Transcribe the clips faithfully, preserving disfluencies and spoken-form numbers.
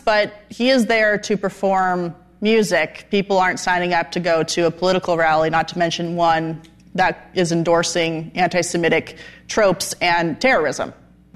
but he is there to perform music. People aren't signing up to go to a political rally, not to mention one that is endorsing anti-Semitic tropes and terrorism.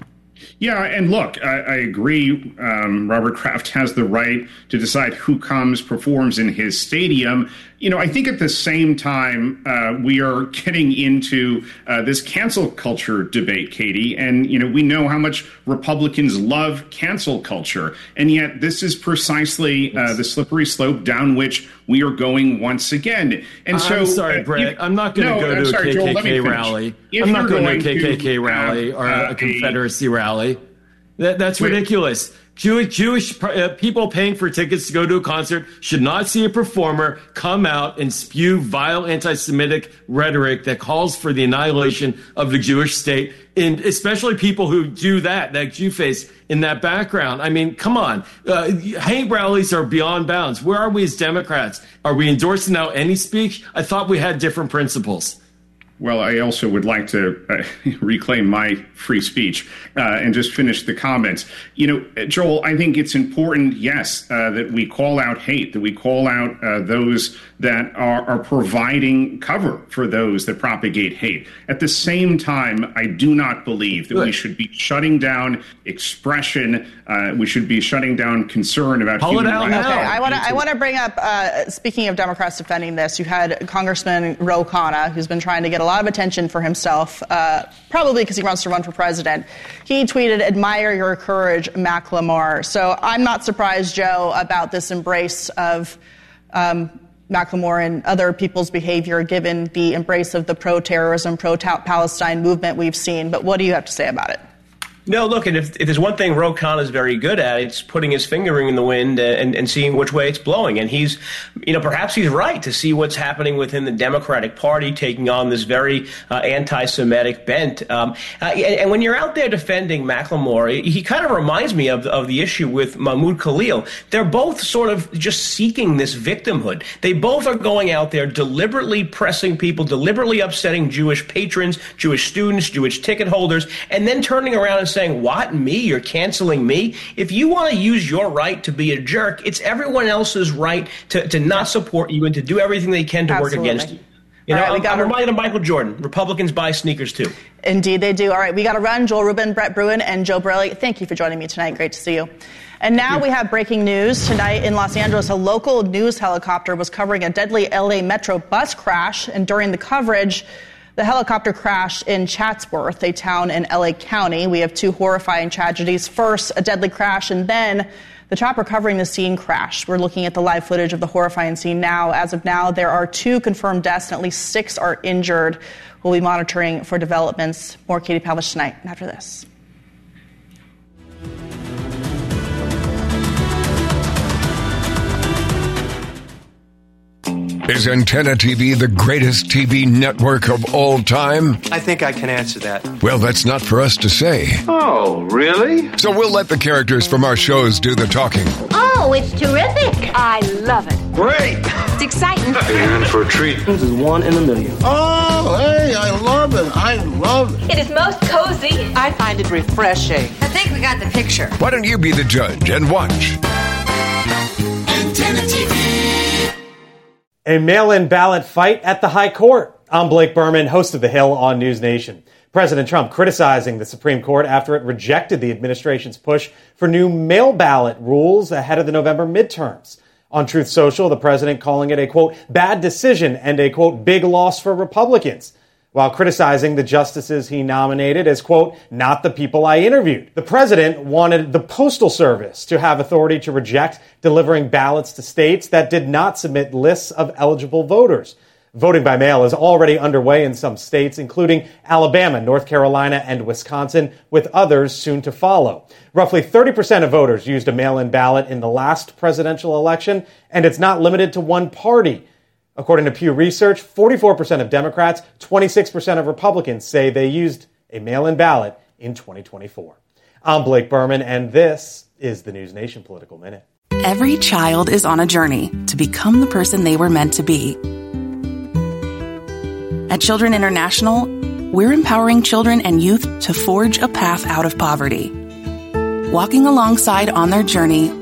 Yeah, and look, I, I agree. Um, Robert Kraft has the right to decide who comes, performs in his stadium. You know, I think at the same time, uh, we are getting into uh, this cancel culture debate, Katie. And, you know, we know how much Republicans love cancel culture. And yet this is precisely uh, the slippery slope down which we are going once again. And so, I'm sorry, uh, Brett. you, I'm not going to no, go I'm to sorry, a K K K Joel, rally. If I'm not going to a K K K to rally have, or uh, a Confederacy a, rally. That, that's wait. ridiculous. Jewish, Jewish uh, people paying for tickets to go to a concert should not see a performer come out and spew vile anti-Semitic rhetoric that calls for the annihilation of the Jewish state, and especially people who do that, that Jew face in that background. I mean, come on. Uh, hate rallies are beyond bounds. Where are we as Democrats? Are we endorsing now any speech? I thought we had different principles. Well, I also would like to uh, reclaim my free speech uh, and just finish the comments. You know, Joel, I think it's important, yes, uh, that we call out hate, that we call out uh, those that are, are providing cover for those that propagate hate. At the same time, I do not believe that Good. we should be shutting down expression. Uh, we should be shutting down concern about Call human it out rights. now. Okay, I want to I want to bring up, uh, speaking of Democrats defending this, you had Congressman Ro Khanna, who's been trying to get a lot of attention for himself, uh, probably because he wants to run for president. He tweeted, "Admire your courage, Macklemore." So I'm not surprised, Joe, about this embrace of um, Macklemore and other people's behavior, given the embrace of the pro-terrorism, pro-Palestine movement we've seen. But what do you have to say about it? No, look, and if, if there's one thing Ro Khanna is very good at, it's putting his finger in the wind and, and seeing which way it's blowing. And he's, you know, perhaps he's right to see what's happening within the Democratic Party, taking on this very uh, anti-Semitic bent. Um, uh, and, and when you're out there defending Macklemore, he kind of reminds me of, of the issue with Mahmoud Khalil. They're both sort of just seeking this victimhood. They both are going out there deliberately pressing people, deliberately upsetting Jewish patrons, Jewish students, Jewish ticket holders, and then turning around and saying, what, me? You're canceling me? If you want to use your right to be a jerk, it's everyone else's right to, to not support you and to do everything they can to Absolutely. work against you. You know, right, I'm, I'm reminded of Michael Jordan. Republicans buy sneakers, too. Indeed, they do. All right, we got to run. Joel Rubin, Brett Bruen, and Joe Borelli, thank you for joining me tonight. Great to see you. And now we have breaking news. Tonight in Los Angeles, a local news helicopter was covering a deadly L A Metro bus crash, and during the coverage, the helicopter crashed in Chatsworth, a town in L A County. We have two horrifying tragedies. First, a deadly crash, and then the chopper covering the scene crashed. We're looking at the live footage of the horrifying scene now. As of now, there are two confirmed deaths and at least six are injured. We'll be monitoring for developments. More Katie Pavlich tonight after this. Is Antenna T V the greatest T V network of all time? I think I can answer that. Well, that's not for us to say. Oh, really? So we'll let the characters from our shows do the talking. Oh, it's terrific. I love it. Great. It's exciting. And for a treat. This is one in a million. Oh, hey, I love it. I love it. It is most cozy. I find it refreshing. I think we got the picture. Why don't you be the judge and watch? Antenna T V. A mail-in ballot fight at the High Court. I'm Blake Berman, host of The Hill on News Nation. President Trump criticizing the Supreme Court after it rejected the administration's push for new mail ballot rules ahead of the November midterms. On Truth Social, the president calling it a, quote, bad decision and a, quote, big loss for Republicans, while criticizing the justices he nominated as, quote, not the people I interviewed. The president wanted the Postal Service to have authority to reject delivering ballots to states that did not submit lists of eligible voters. Voting by mail is already underway in some states, including Alabama, North Carolina, and Wisconsin, with others soon to follow. Roughly thirty percent of voters used a mail-in ballot in the last presidential election, and it's not limited to one party. According to Pew Research, forty-four percent of Democrats, twenty-six percent of Republicans say they used a mail-in ballot in twenty twenty-four. I'm Blake Berman, and this is the News Nation Political Minute. Every child is on a journey to become the person they were meant to be. At Children International, we're empowering children and youth to forge a path out of poverty. Walking alongside on their journey,